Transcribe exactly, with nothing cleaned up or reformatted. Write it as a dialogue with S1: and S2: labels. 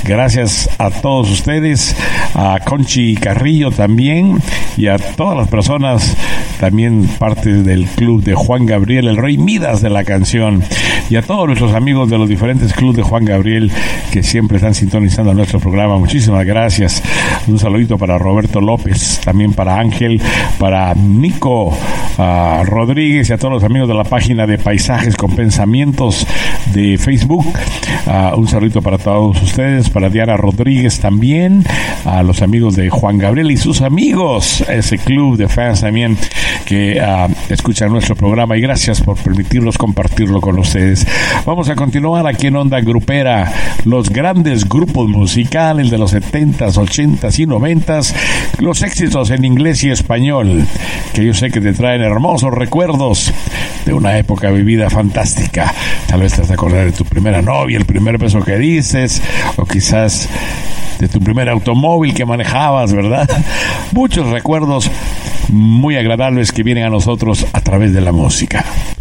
S1: Gracias a todos ustedes, a Conchi Carrillo también, y a todas las personas, también parte del club de Juan Gabriel, el Rey Midas de la canción, y a todos nuestros amigos de los diferentes clubes de Juan Gabriel que siempre están sintonizando nuestro programa. Muchísimas gracias. Un saludito para Roberto López, también para Ángel, para Nico uh, Rodríguez, y a todos los amigos de la página de Paisajes con Pensamientos de Facebook. Uh, un saludito para todos ustedes, para Diana Rodríguez también, a los amigos de Juan Gabriel y sus amigos, ese club de fans también que uh, escuchan nuestro programa, y gracias por permitirnos compartirlo con ustedes. Vamos a continuar aquí en Onda Grupera, los grandes grupos musicales de los setentas, ochentas y noventas, los éxitos en inglés y español, que yo sé que te traen hermosos recuerdos de una época vivida fantástica. Tal vez te vas a acordar de tu primera novia, el primer beso que dices, o quizás de tu primer automóvil que manejabas, ¿verdad? Muchos recuerdos muy agradables que vienen a nosotros a través de la música.